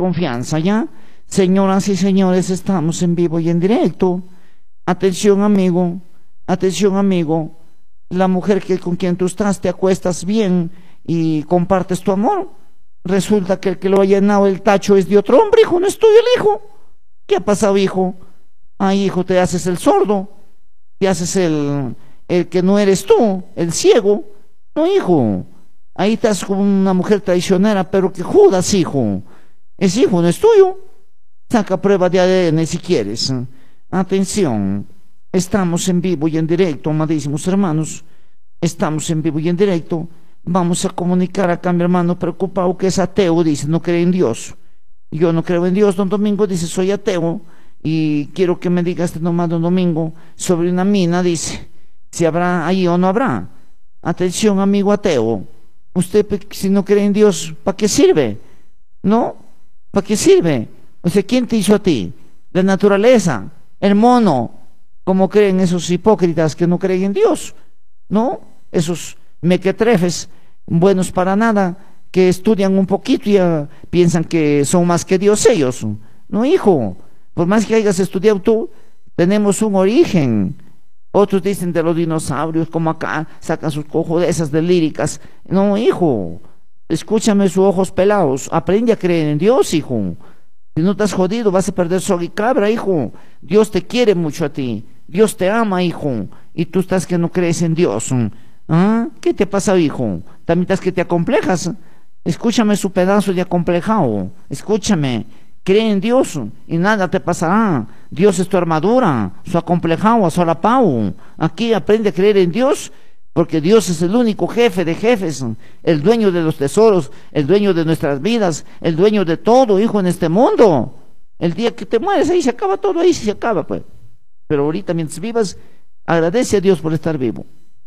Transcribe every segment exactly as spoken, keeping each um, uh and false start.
confianza, ¿ya? Señoras y señores, estamos en vivo y en directo. Atención, amigo, atención, amigo. La mujer que con quien tú estás, te acuestas bien y compartes tu amor, resulta que el que lo ha llenado el tacho es de otro hombre, hijo, no es tuyo el hijo. ¿Qué ha pasado, hijo? Ay, hijo, te haces el sordo, te haces el, el que no eres tú, el ciego. No, hijo, ahí estás con una mujer traicionera, pero que jodas, hijo. Ese hijo no es tuyo. Saca prueba de A D N si quieres. Atención, estamos en vivo y en directo, amadísimos hermanos. Estamos en vivo y en directo. Vamos a comunicar acá a mi hermano preocupado que es ateo, dice, no cree en Dios. Yo no creo en Dios. Don Domingo dice, soy ateo y quiero que me digas este nomás, don Domingo, sobre una mina, dice, si habrá ahí o no habrá. Atención, amigo ateo, usted si no cree en Dios, ¿para qué sirve? ¿No? ¿Para qué sirve? O sea, ¿quién te hizo a ti? La naturaleza, el mono, como creen esos hipócritas que no creen en Dios, ¿no? Esos mequetrefes, buenos para nada, que estudian un poquito y ya piensan que son más que Dios ellos. No, hijo, por más que hayas estudiado tú, tenemos un origen. Otros dicen de los dinosaurios, como acá, sacan sus cojudezas de líricas. No, hijo, escúchame sus ojos pelados, aprende a creer en Dios, hijo. Si no estás jodido, vas a perder soga y cabra, hijo. Dios te quiere mucho a ti, Dios te ama, hijo, y tú estás que no crees en Dios. ¿Ah? ¿Qué te pasa, hijo? ¿También estás que te acomplejas? Escúchame su pedazo de acomplejado, escúchame, cree en Dios y nada te pasará. Dios es tu armadura, su acomplejado, solapao. Aquí aprende a creer en Dios, porque Dios es el único jefe de jefes, el dueño de los tesoros, el dueño de nuestras vidas, el dueño de todo, hijo, en este mundo. El día que te mueres, ahí se acaba todo, ahí se acaba, pues. Pero ahorita, mientras vivas, agradece a Dios por estar vivo.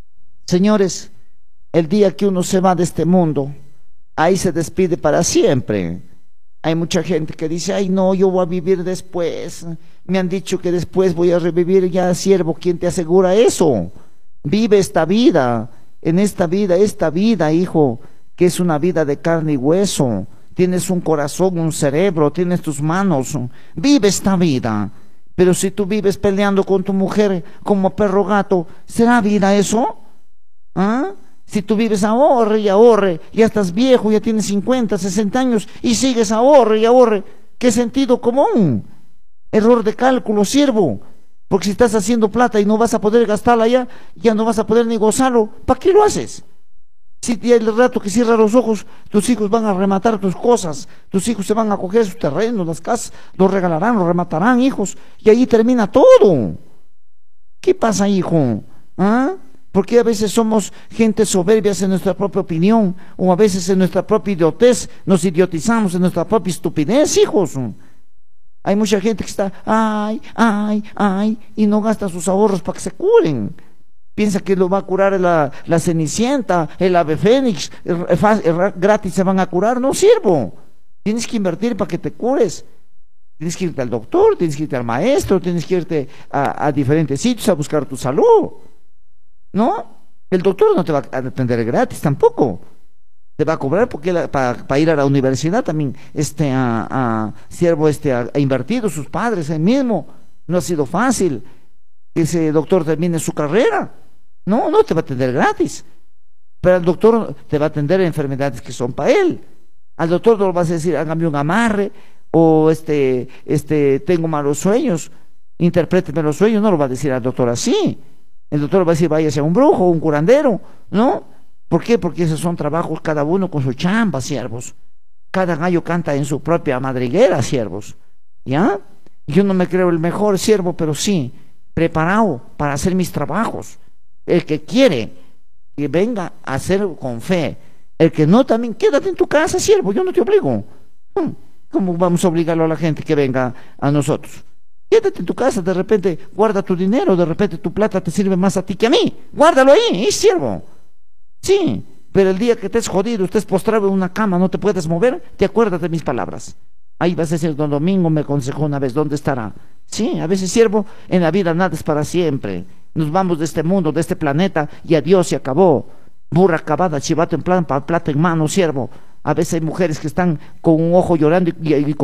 Señores, el día que uno se va de este mundo, ahí se despide para siempre. Hay mucha gente que dice, ay no, yo voy a vivir después. Me han dicho que después voy a revivir. Ya, siervo, ¿quién te asegura eso? Vive esta vida, en esta vida, esta vida, hijo, que es una vida de carne y hueso. Tienes un corazón, un cerebro, tienes tus manos. Vive esta vida. Pero si tú vives peleando con tu mujer como perro gato, ¿será vida eso? ¿Ah? Si tú vives ahorre y ahorre, ya estás viejo, ya tienes cincuenta, sesenta años y sigues ahorre y ahorre, ¿qué sentido común? Error de cálculo, siervo, porque si estás haciendo plata y no vas a poder gastarla ya, ya no vas a poder ni gozarlo, ¿para qué lo haces? Si el rato que cierras los ojos, tus hijos van a rematar tus cosas, tus hijos se van a coger sus terrenos, las casas, los regalarán, los rematarán, hijos, y ahí termina todo. ¿Qué pasa, hijo? ¿Ah? Porque a veces somos gente soberbias en nuestra propia opinión, o a veces en nuestra propia idiotez, nos idiotizamos en nuestra propia estupidez, hijos. Hay mucha gente que está, ay, ay, ay, y no gasta sus ahorros para que se curen. Piensa que lo va a curar la, la Cenicienta, el ave fénix, el, el, el, gratis se van a curar. No, siervo, tienes que invertir para que te cures. Tienes que irte al doctor, tienes que irte al maestro, tienes que irte a, a diferentes sitios a buscar tu salud. ¿No? El doctor no te va a atender gratis tampoco. Te va a cobrar porque para pa ir a la universidad también este a, a siervo este ha, ha invertido sus padres él mismo. No ha sido fácil que ese doctor termine su carrera. No, no te va a atender gratis. Pero el doctor te va a atender enfermedades que son para él. Al doctor no le vas a decir, hágame un amarre, o este, este, tengo malos sueños, interpréteme los sueños. No lo va a decir al doctor así. El doctor va a decir, váyase a un brujo, un curandero, ¿no? ¿Por qué? Porque esos son trabajos cada uno con su chamba, siervos. Cada gallo canta en su propia madriguera, siervos. ¿Ya? Yo no me creo el mejor siervo, pero sí, preparado para hacer mis trabajos. El que quiere, que venga a hacer con fe. El que no, también quédate en tu casa, siervo, yo no te obligo. ¿Cómo vamos a obligarlo a la gente que venga a nosotros? Quédate en tu casa, de repente guarda tu dinero, de repente tu plata te sirve más a ti que a mí. Guárdalo ahí, es siervo. Sí, pero el día que estés jodido, estés postrado en una cama, no te puedes mover, te acuerdas de mis palabras. Ahí vas a decir, don Domingo me aconsejó una vez, ¿dónde estará? Sí, a veces, siervo, en la vida nada es para siempre. Nos vamos de este mundo, de este planeta, y adiós, se acabó. Burra acabada, chivato en plan, plata en mano, siervo. A veces hay mujeres que están con un ojo llorando y, y, y